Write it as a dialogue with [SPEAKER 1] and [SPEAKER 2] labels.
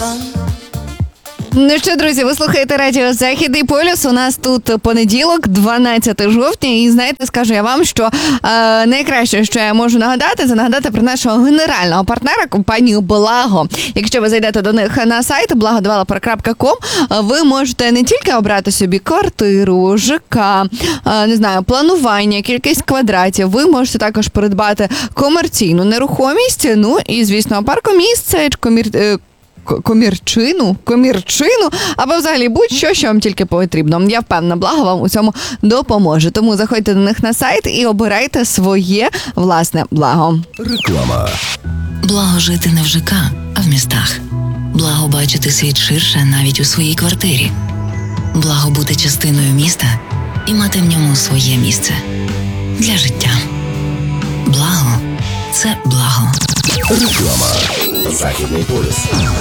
[SPEAKER 1] Ну що, друзі, ви слухаєте радіо «Західний полюс». У нас тут понеділок, 12 жовтня. І знаєте, скажу я вам, що найкраще, що я можу нагадати, це нагадати про нашого генерального партнера, компанію «Благо». Якщо ви зайдете до них на сайт blagodeveloper.com, ви можете не тільки обрати собі квартиру, ЖК, не знаю, планування, кількість квадратів. Ви можете також придбати комерційну нерухомість, ну і, звісно, паркомісце, комірчину, або взагалі будь-що, що вам тільки потрібно. Я впевнена, Благо вам у цьому допоможе. Тому заходьте до них на сайт і обирайте своє власне благо.
[SPEAKER 2] Реклама.
[SPEAKER 3] Благо жити не в ЖК, а в містах. Благо бачити світ ширше навіть у своїй квартирі. Благо бути частиною міста і мати в ньому своє місце. Для життя. Благо – це благо.
[SPEAKER 2] Реклама. Західний полюс.